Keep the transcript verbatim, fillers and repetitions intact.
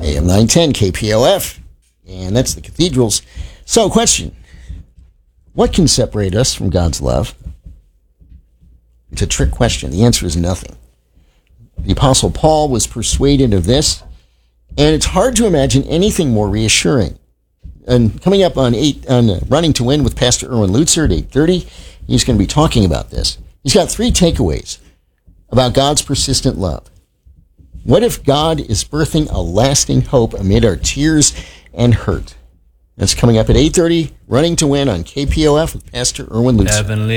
A M nine ten K P O F. And that's the cathedrals. So, question. What can separate us from God's love? It's a trick question. The answer is nothing. The Apostle Paul was persuaded of this, and it's hard to imagine anything more reassuring. And coming up on eight on uh, Running to Win with Pastor Erwin Lutzer at eight thirty, he's going to be talking about this. He's got three takeaways about God's persistent love. What if God is birthing a lasting hope amid our tears and hurt? That's coming up at eight thirty, Running to Win on K P O F with Pastor Erwin Lutzer. Heavenly